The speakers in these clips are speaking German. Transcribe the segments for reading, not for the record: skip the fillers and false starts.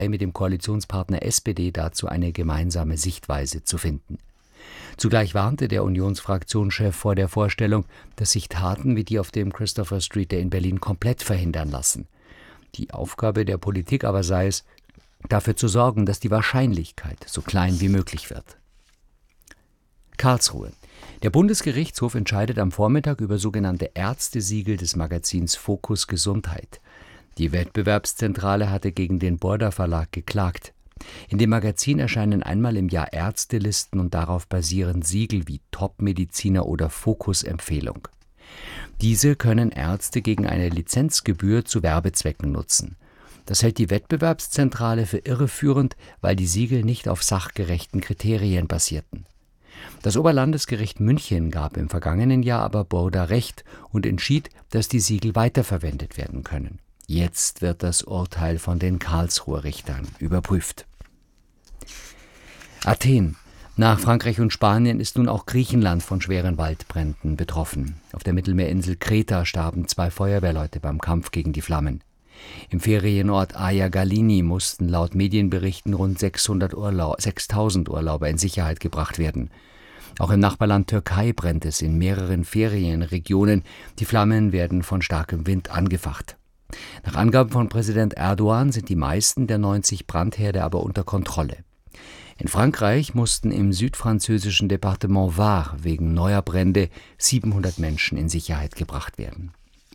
mit dem Koalitionspartner SPD dazu eine gemeinsame Sichtweise zu finden. Zugleich warnte der Unionsfraktionschef vor der Vorstellung, dass sich Taten wie die auf dem Christopher Street in Berlin komplett verhindern lassen. Die Aufgabe der Politik aber sei es, dafür zu sorgen, dass die Wahrscheinlichkeit so klein wie möglich wird. Karlsruhe. Der Bundesgerichtshof entscheidet am Vormittag über sogenannte Ärztesiegel des Magazins Focus Gesundheit. Die Wettbewerbszentrale hatte gegen den Border Verlag geklagt. In dem Magazin erscheinen einmal im Jahr Ärztelisten und darauf basieren Siegel wie Top-Mediziner oder Fokus-Empfehlung. Diese können Ärzte gegen eine Lizenzgebühr zu Werbezwecken nutzen. Das hält die Wettbewerbszentrale für irreführend, weil die Siegel nicht auf sachgerechten Kriterien basierten. Das Oberlandesgericht München gab im vergangenen Jahr aber Border Recht und entschied, dass die Siegel weiterverwendet werden können. Jetzt wird das Urteil von den Karlsruher Richtern überprüft. Athen. Nach Frankreich und Spanien ist nun auch Griechenland von schweren Waldbränden betroffen. Auf der Mittelmeerinsel Kreta starben 2 Feuerwehrleute beim Kampf gegen die Flammen. Im Ferienort Aia Galini mussten laut Medienberichten rund 6.000 Urlauber in Sicherheit gebracht werden. Auch im Nachbarland Türkei brennt es in mehreren Ferienregionen. Die Flammen werden von starkem Wind angefacht. Nach Angaben von Präsident Erdogan sind die meisten der 90 Brandherde aber unter Kontrolle. In Frankreich mussten im südfranzösischen Departement Var wegen neuer Brände 700 Menschen in Sicherheit gebracht werden.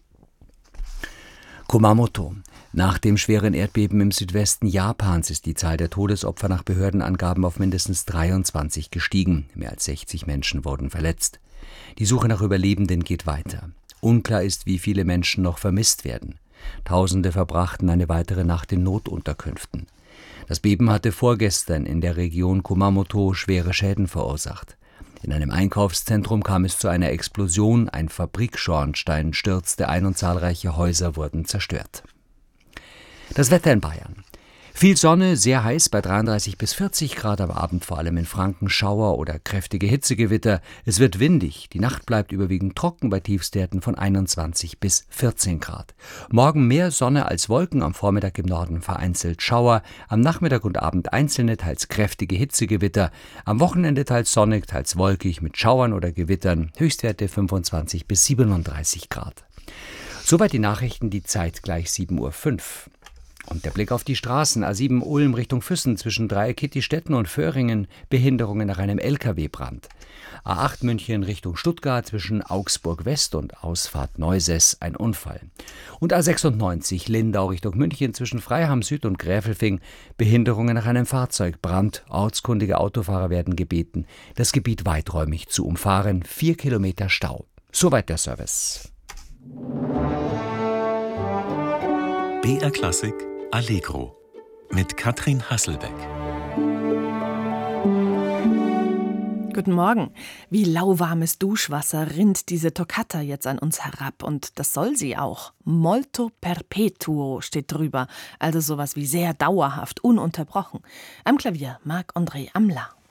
Kumamoto. Nach dem schweren Erdbeben im Südwesten Japans ist die Zahl der Todesopfer nach Behördenangaben auf mindestens 23 gestiegen. Mehr als 60 Menschen wurden verletzt. Die Suche nach Überlebenden geht weiter. Unklar ist, wie viele Menschen noch vermisst werden. Tausende verbrachten eine weitere Nacht in Notunterkünften. Das Beben hatte vorgestern in der Region Kumamoto schwere Schäden verursacht. In einem Einkaufszentrum kam es zu einer Explosion, ein Fabrikschornstein stürzte ein und zahlreiche Häuser wurden zerstört. Das Wetter in Bayern. Viel Sonne, sehr heiß bei 33 bis 40 Grad, am Abend vor allem in Franken Schauer oder kräftige Hitzegewitter. Es wird windig, die Nacht bleibt überwiegend trocken bei Tiefstwerten von 21 bis 14 Grad. Morgen mehr Sonne als Wolken, am Vormittag im Norden vereinzelt Schauer, am Nachmittag und Abend einzelne, teils kräftige Hitzegewitter, am Wochenende teils sonnig, teils wolkig mit Schauern oder Gewittern, Höchstwerte 25 bis 37 Grad. Soweit die Nachrichten, die Zeit gleich 7:05 Uhr. Und der Blick auf die Straßen. A7 Ulm Richtung Füssen zwischen Dreieck-Kittistetten und Föhringen, Behinderungen nach einem LKW-Brand. A8 München Richtung Stuttgart zwischen Augsburg West und Ausfahrt Neusess ein Unfall. Und A96 Lindau Richtung München zwischen Freiham Süd und Gräfelfing, Behinderungen nach einem Fahrzeugbrand. Ortskundige Autofahrer werden gebeten, das Gebiet weiträumig zu umfahren. 4 Kilometer Stau. Soweit der Service. BR Klassik Allegro mit Katrin Hasselbeck. Guten Morgen. Wie lauwarmes Duschwasser rinnt diese Toccata jetzt an uns herab. Und das soll sie auch. Molto perpetuo steht drüber. Also sowas wie sehr dauerhaft, ununterbrochen. Am Klavier Marc-André Amla.